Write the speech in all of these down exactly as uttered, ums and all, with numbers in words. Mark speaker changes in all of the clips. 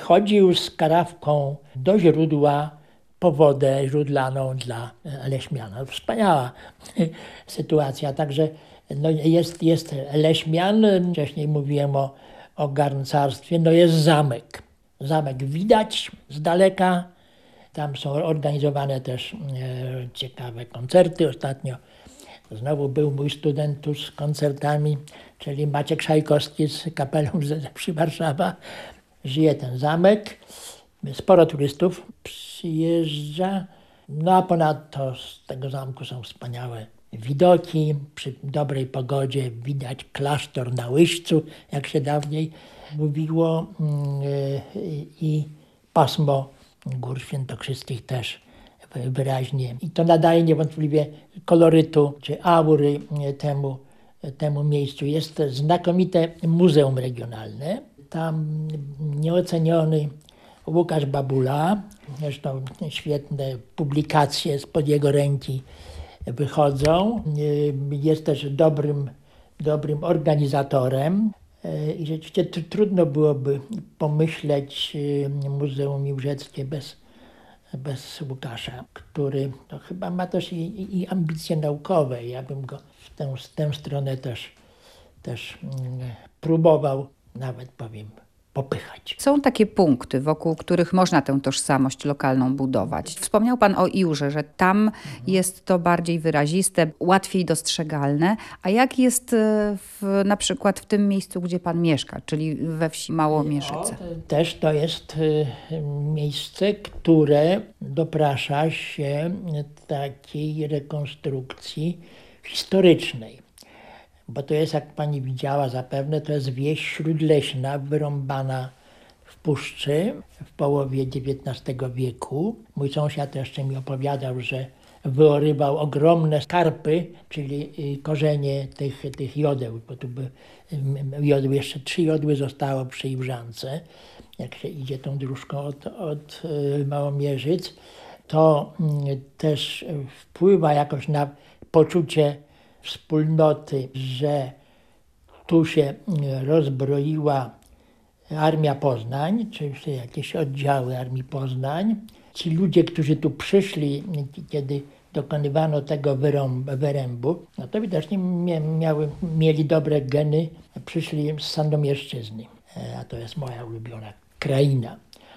Speaker 1: chodził z karawką do źródła po wodę źródlaną dla leśmiana. Wspaniała sytuacja. Także no jest, jest leśmian. Wcześniej mówiłem o, o garncarstwie. No jest zamek. Zamek widać z daleka. Tam są organizowane też e, ciekawe koncerty. Ostatnio znowu był mój student tu z koncertami, czyli Maciek Szajkowski z kapelą przy Warszawa. Żyje ten zamek. Sporo turystów przyjeżdża. No a ponadto z tego zamku są wspaniałe widoki. Przy dobrej pogodzie widać klasztor na Łyścu, jak się dawniej mówiło. I pasmo Gór Świętokrzystych też wyraźnie. I to nadaje niewątpliwie kolorytu czy aury temu, temu miejscu. Jest znakomite muzeum regionalne. Tam nieoceniony Łukasz Babula, zresztą świetne publikacje spod jego ręki wychodzą. Jest też dobrym, dobrym organizatorem i rzeczywiście trudno byłoby pomyśleć Muzeum Miłżeckie bez, bez Łukasza, który to chyba ma też i, i ambicje naukowe. Ja bym go w tę, w tę stronę też, też próbował, nawet powiem, popychać.
Speaker 2: Są takie punkty, wokół których można tę tożsamość lokalną budować. Wspomniał pan o Iłże, że tam mhm. jest to bardziej wyraziste, łatwiej dostrzegalne. A jak jest w, na przykład w tym miejscu, gdzie pan mieszka, czyli we wsi Małomierzyce?
Speaker 1: No, też to jest miejsce, które doprasza się takiej rekonstrukcji historycznej. Bo to jest, jak pani widziała zapewne, to jest wieś śródleśna, wyrąbana w puszczy w połowie dziewiętnastego wieku. Mój sąsiad jeszcze mi opowiadał, że wyorywał ogromne skarpy, czyli korzenie tych, tych jodeł, bo tu by jodły, jeszcze trzy jodły zostało przy Iłżance. Jak się idzie tą dróżką od, od Małomierzyc, to też wpływa jakoś na poczucie wspólnoty, że tu się rozbroiła Armia Poznań, czy jakieś oddziały Armii Poznań. Ci ludzie, którzy tu przyszli, kiedy dokonywano tego wyrąb, wyrębu, no to widocznie miały, mieli dobre geny, przyszli z Sandomierszczyzny, a to jest moja ulubiona kraina.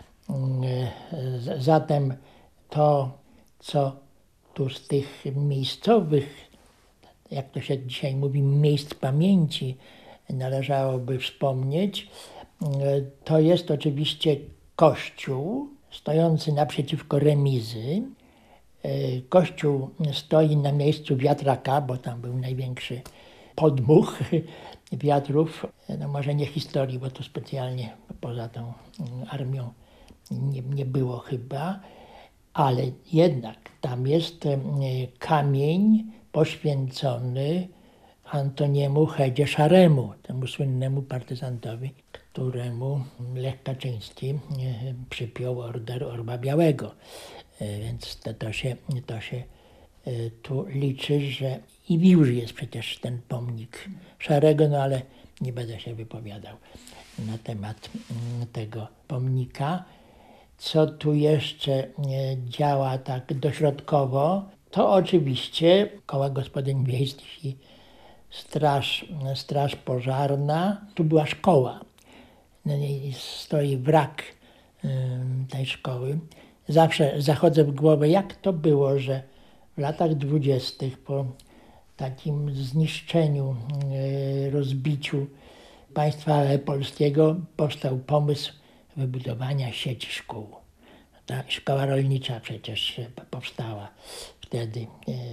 Speaker 1: Zatem to, co tu z tych miejscowych, jak to się dzisiaj mówi, miejsc pamięci należałoby wspomnieć, to jest oczywiście kościół stojący naprzeciwko remizy. Kościół stoi na miejscu wiatraka, bo tam był największy podmuch wiatrów. No może nie historii, bo to specjalnie poza tą armią nie, nie było chyba, ale jednak tam jest kamień poświęcony Antoniemu Hedzie Szaremu, temu słynnemu partyzantowi, któremu Lech Kaczyński przypiął order Orła Białego. Więc to, to, się, to się tu liczy, że i w Iłży jest przecież ten pomnik Szarego, no ale nie będę się wypowiadał na temat tego pomnika. Co tu jeszcze działa tak dośrodkowo, to oczywiście koła gospodyń wiejskich i straż, straż pożarna. Tu była szkoła. Stoi wrak tej szkoły. Zawsze zachodzę w głowę, jak to było, że w latach dwudziestych po takim zniszczeniu, rozbiciu państwa polskiego powstał pomysł wybudowania sieci szkół. Ta szkoła rolnicza przecież powstała wtedy.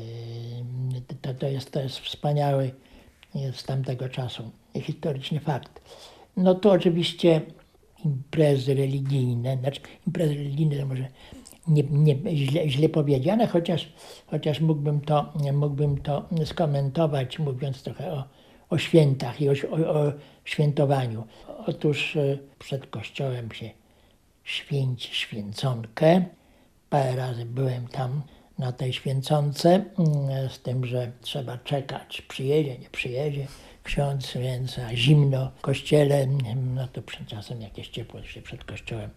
Speaker 1: To, to, jest, to jest wspaniały z tamtego czasu historyczny fakt. No to oczywiście imprezy religijne, znaczy imprezy religijne to może nie, nie, źle, źle powiedziane, chociaż, chociaż mógłbym, to, mógłbym to skomentować, mówiąc trochę o, o świętach i o, o, o świętowaniu. Otóż przed kościołem się święci święconkę. Parę razy byłem tam na tej święconce, z tym, że trzeba czekać, przyjedzie, nie przyjedzie ksiądz, więc a zimno w kościele, no to czasem jakieś ciepło się przed kościołem